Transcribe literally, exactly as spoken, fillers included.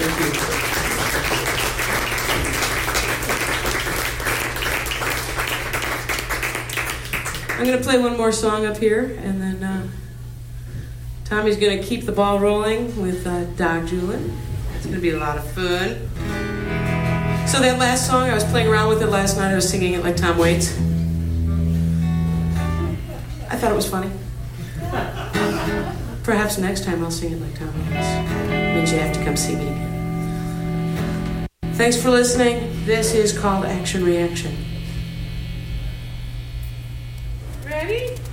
Thank you. I'm going to play one more song up here, and then uh, Tommy's going to keep the ball rolling with uh, Doc Julin. It's going to be a lot of fun. So that last song, I was playing around with it last night. I was singing it like Tom Waits. I thought it was funny. Perhaps next time I'll sing it like Tom Waits. It means you have to come see me again. Thanks for listening. This is called Action Reaction. Ready?